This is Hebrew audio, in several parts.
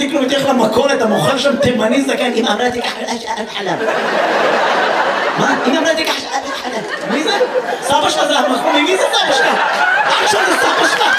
למדתי כלום, הייתי הולך למכולת, המוכר שם תימני זקן, אמא אמרה תיקח חלב. מה? אמא אמרה תיקח חלב. מי זה? סבא שלך זה המקום, מי זה סבא שלך? אח שלך זה סבא שלך.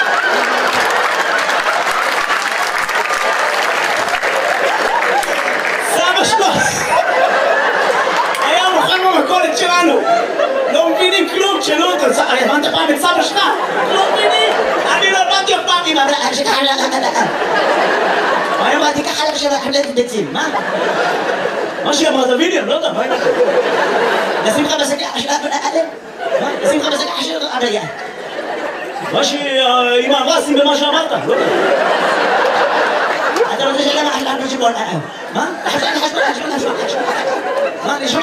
סבא שלך. היה מוכר במכולת שלנו. לא מבינים כלום, תשאלו אותו. הבנת פעם את סבא שלך? לא מבינים. אני לא הבנתי אף פעם. אמא אמרה תיקח חלב. מה אמרה תיקח חלב של חלב ביצים? מה? מה שהיא אמרה דוידי, אני לא יודע, מה היא אמרה? נשים לך בשקע של מה? נשים לך בשקע של רגע. מה שאמא אמרה, שים במה שאמרת, לא יודע. אתה רוצה שגם על חשבון, מה? מה? אני שומע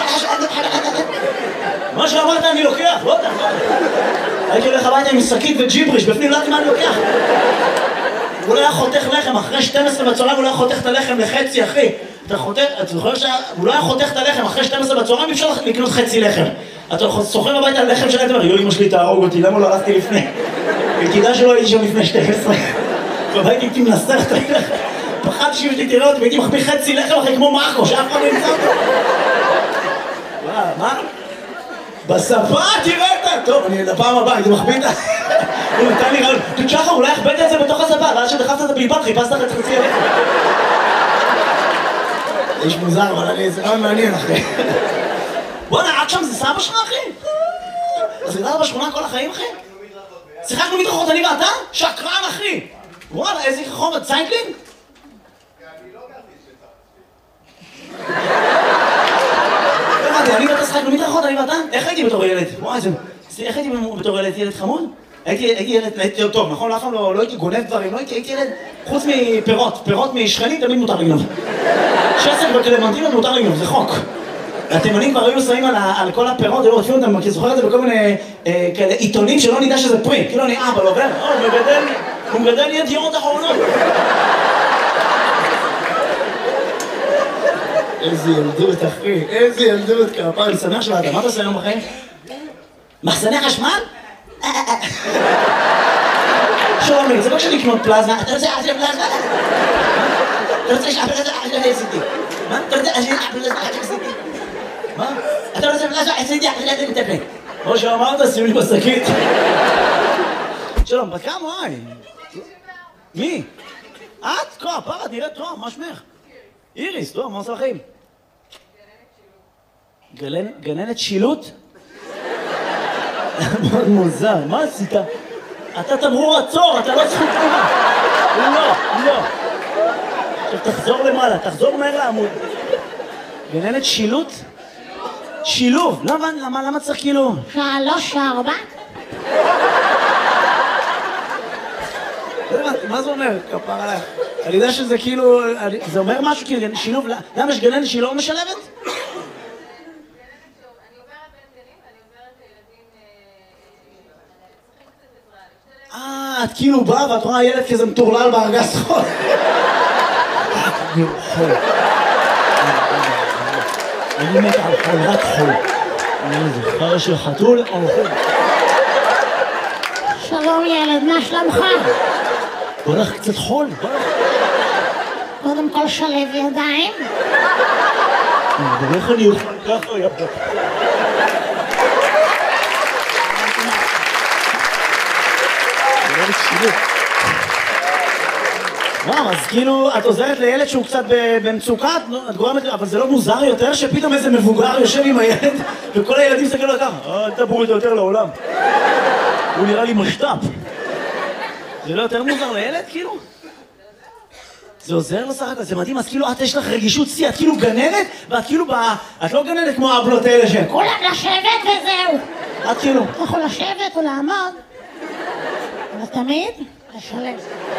מה שאמרת אני לוקח, לא יודע. הייתי הולך הביתה עם שקית וג'יבריש, בפנים לא יודעת מה אני לוקח. הוא לא היה חותך לחם, אחרי 12 בצהריים הוא לא היה חותך את הלחם לחצי, אחי. אתה זוכר שהוא לא היה חותך את הלחם, אחרי 12 בצהריים אפשר לקנות חצי לחם. אתה סוחר הביתה על לחם שלהם, אתה אומר, אמא שלי תהרוג אותי, למה לא הלכתי לפני? וכדאי שלא הייתי שם לפני 12. ובית הייתי מנסח את הלחם. פחדתי שאמא שלי תראה אותי והייתי מחביא חצי לחם אחרי כמו מרקו, שאף אחד לא ימצא אותו. מה? בשפה תראה אותה! טוב, אני לפעם הבאה, הייתי מחביא את ה... הוא נתן לי רעיון, תשחר, אולי הכבדת את זה בתוך השפה, ואז שדחפת את הבלבד, חיפשת את חצי הלחם. איש מוזר, אבל זה רעיון מעניין, אחי. בוא'נה, עד שם זה סבא שלך, אחי? אז גדלת בשכונה כל החיים, אחי? שיחקנו מדרכות, אני ואתה? שקרן, אחי! וואלה, איזה חומר, צייקלינג? אני לא גרתי שצריך. אני ואתה שיחקנו מדרכות, אני ואתה? איך הייתי בתור ילד? וואי, איך הייתי בתור ילד חמוד? הייתי ילד טוב, נכון? אף פעם לא הייתי גונב דברים, לא הייתי ילד חוץ מפירות, פירות משכנים תמיד מותר לגנוב. שסק בקלמנטינות מותר לגנוב, זה חוק. התימנים כבר היו שמים על כל הפירות, היו רודפים אותם, כי זוכר את זה בכל מיני עיתונים שלא נדע שזה פרי, כאילו אני אבא, לא עובר, הוא מגדל ידיעות אחרונות. איזה ילדות, אחי, איזה ילדות, כפרה, אני שמח שלך, מה אתה עושה היום בחיים? מחסני חשמל? שלומי, זה לא כשאני לקנות פלזמה, אתה רוצה לעשות פלזמה? אתה רוצה לשאול פלזמה? אני עשיתי. מה? אתה רוצה לשאול פלזמה? אני עשיתי. מה? אתה רוצה פלזמה? עשיתי, אני מטפל. כמו שאמרת, שים לי בשקית. שלום, בת כמה, וואי? מי? את? כה, פרה, נראית טוב, מה שמך? איריס, טוב, מה עושה לכם? גננת שילוט? מאוד מוזר, מה עשית? אתה תמרור עצור, אתה לא זכות תנועה. לא. עכשיו תחזור למעלה, תחזור מהר לעמוד. גננת שילוט? שילוב, למה צריך כאילו? 3, 4. מה זה אומר? כפר עליך. אני יודע שזה כאילו, זה אומר משהו כאילו, שילוב, למה יש גננת שהיא לא משלבת? את כאילו באה ואת רואה ילד כזה מטורלל בארגז חול. אני מת על חול, רק חול. אני זוכר של חתול או חול. שלום ילד, מה שלומך? בוא לך קצת חול, בוא לך. קודם כל שלב ידיים. איך אני אוכל ככה, יפה. אז כאילו, את עוזרת לילד שהוא קצת במצוקה, את גורמת, אבל זה לא מוזר יותר שפתאום איזה מבוגר יושב עם הילד וכל הילדים מסתכלים לו ככה, אל תבואו איתו יותר לעולם. הוא נראה לי משת"פ. זה לא יותר מוזר לילד, כאילו? זה עוזר לו סך הכל, זה מדהים, אז כאילו את יש לך רגישות שיא, את כאילו גננת, ואת כאילו את לא גננת כמו האבלות האלה שהן. כולם לשבת וזהו. את כאילו. אתה יכול לשבת או לעמוד, אבל תמיד לשלב.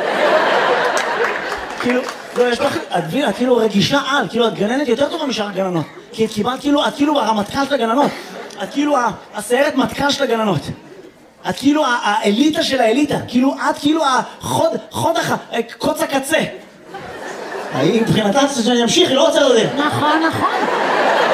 כאילו, לא, יש לך, את כאילו רגישה על, כאילו את גננת יותר טובה משאר הגננות. כי את כאילו הרמטכ"ל של הגננות. את כאילו הסיירת מטכ"ל של הגננות. את כאילו האליטה של האליטה. כאילו את כאילו קוץ הקצה. מבחינתה שאני אמשיך, היא לא רוצה לדבר. נכון.